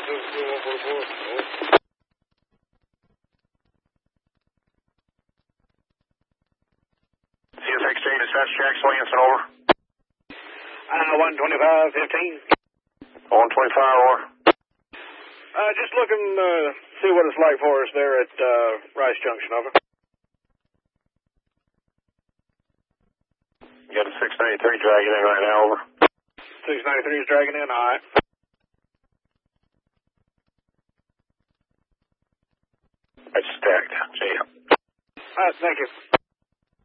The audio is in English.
CSX-8, dispatch Jack Williamson, over. 125-15. 125, over. Just looking see what it's like for us there at Rice Junction, over. You got a 693 dragging in right now, over. 693 is dragging in, all right. That's stacked. See ya. All right, thank you.